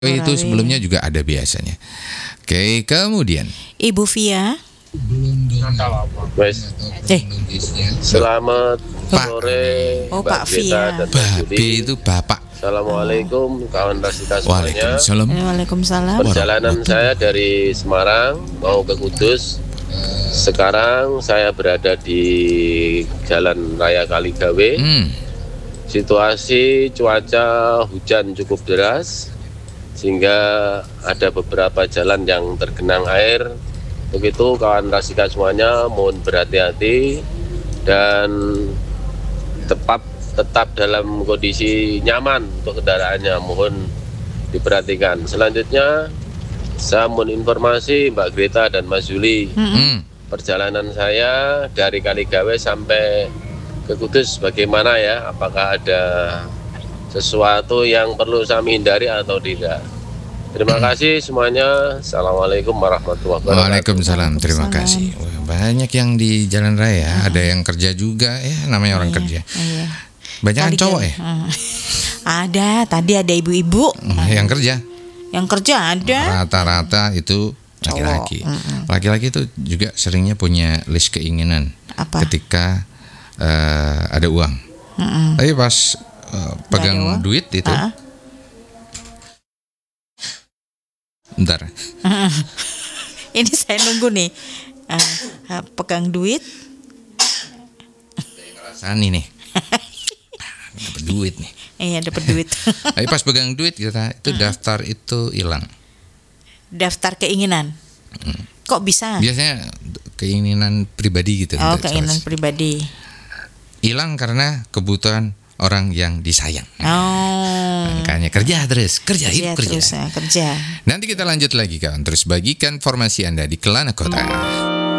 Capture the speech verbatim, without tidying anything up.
Itu sebelumnya juga ada biasanya. Oke, kemudian Ibu Via. Wes. Eh. Selamat Pak. sore. Oh, Mbak Pak Vita Via. dan Mbak Babe Juli. itu bapak. Assalamualaikum kawan Rasika semuanya. Waalaikumsalam. Waalaikumsalam. Perjalanan saya dari Semarang mau ke Kudus. Sekarang saya berada di Jalan Raya Kaligawe. Hmm. Situasi cuaca hujan cukup deras sehingga ada beberapa jalan yang tergenang air. Begitu kawan Rasika semuanya, mohon berhati-hati dan tetap tetap dalam kondisi nyaman untuk kendaraannya, mohon diperhatikan. Selanjutnya saya mohon informasi Mbak Greta dan Mas Juli. Hmm. Perjalanan saya dari Kaligawe sampai ke Kudus bagaimana ya? Apakah ada sesuatu yang perlu saya hindari atau tidak? Terima kasih semuanya. Assalamualaikum warahmatullahi wabarakatuh. Waalaikumsalam. Terima kasih. Wah, banyak yang di jalan raya, ada yang kerja juga ya, namanya orang Iya, kerja. iya. Banyak Tadi cowok jam- ya Hmm. Ada, tadi ada ibu-ibu yang kerja. yang kerja ada. Rata-rata itu laki-laki. Mm-mm. Laki-laki itu juga seringnya punya list keinginan Apa? ketika eh, ada uang. Mm-mm. Tapi pas eh, pegang uang? duit itu, Ah. bentar. Ini saya nunggu nih. Ah, ah, pegang duit. Rasani nih. Dapat duit nih. Iya, dapat duit. Tapi pas pegang duit kita itu daftar itu hilang. Daftar keinginan. Kok bisa? Biasanya keinginan pribadi gitu. Oh, untuk keinginan sales. pribadi. Hilang karena kebutuhan orang yang disayang. Oh. Makanya kerja terus, kerja Kerja hidup kerja. terus, ah, kerja. Nanti kita lanjut lagi kawan. Terus bagikan formasi Anda di Kelana Kota.